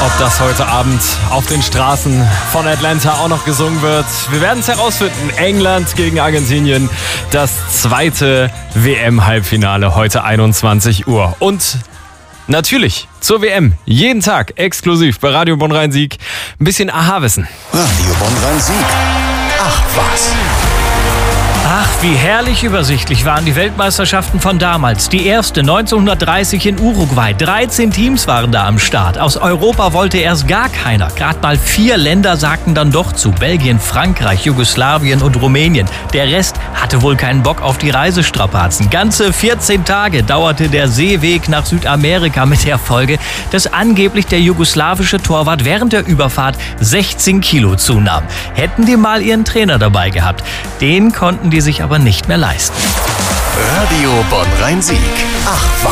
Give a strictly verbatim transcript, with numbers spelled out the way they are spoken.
Ob das heute Abend auf den Straßen von Atlanta auch noch gesungen wird, wir werden es herausfinden. England gegen Argentinien, das zweite W M-Halbfinale heute einundzwanzig Uhr. Und natürlich zur W M, jeden Tag exklusiv bei Radio Bonn-Rhein-Sieg, ein bisschen Aha-Wissen. Radio Bonn-Rhein-Sieg. Ach was. Ach, wie herrlich übersichtlich waren die Weltmeisterschaften von damals. Die erste neunzehnhundertdreißig in Uruguay. dreizehn Teams waren da am Start. Aus Europa wollte erst gar keiner. Gerade mal vier Länder sagten dann doch zu. Belgien, Frankreich, Jugoslawien und Rumänien. Der Rest hatte wohl keinen Bock auf die Reisestrapazen. Ganze vierzehn Tage dauerte der Seeweg nach Südamerika mit der Folge, dass angeblich der jugoslawische Torwart während der Überfahrt sechzehn Kilo zunahm. Hätten die mal ihren Trainer dabei gehabt. Den konnten die sich aber nicht mehr leisten. Radio Bonn-Rhein-Sieg. Ach was.